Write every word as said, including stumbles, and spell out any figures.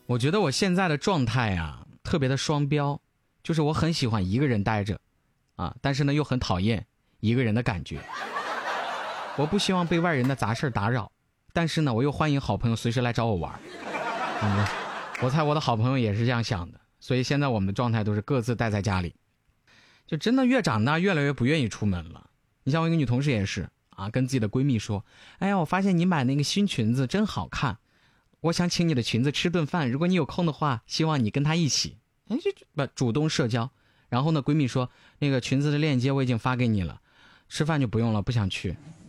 我觉得我现在的状态啊，特别的双标，就是我很喜欢一个人待着，啊，但是呢又很讨厌一个人的感觉。我不希望被外人的杂事打扰，但是呢我又欢迎好朋友随时来找我玩。嗯，我猜我的好朋友也是这样想的，所以现在我们的状态都是各自待在家里。就真的越长大越来越不愿意出门了。你像我一个女同事也是啊，跟自己的闺蜜说，哎呀，我发现你买那个新裙子真好看，我想请你的裙子吃顿饭，如果你有空的话，希望你跟她一起。哎，就不主动社交。然后呢，闺蜜说那个裙子的链接我已经发给你了，吃饭就不用了，不想去。